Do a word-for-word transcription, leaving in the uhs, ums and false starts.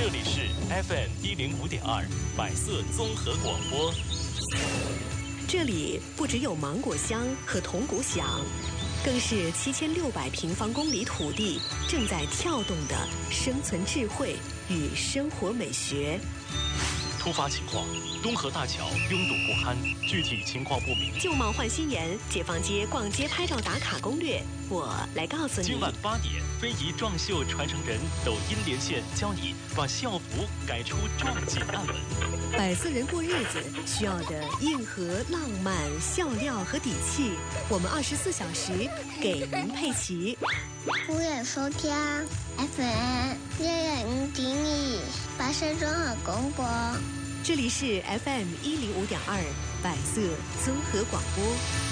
里是 F M 一零五点二百色综合广播。 这里不只有芒果香和铜鼓响，更是七千六百平方公里土地正在跳动的生存智慧与生活美学。 突发情况，东河大桥拥堵不堪，具体情况不明。 旧貌换新颜，解放街逛街拍照打卡攻略，我来告诉你。 今晚八点，非遗壮绣传承人抖音连线，教你把校服改出壮锦暗纹。 百色人过日子需要的硬核、浪漫、笑料和底气，我们二十四小时给您配齐。 欢迎收听 F M 一零五点二百色综合广播。 这里是 F M 一零五点二百色综合广播。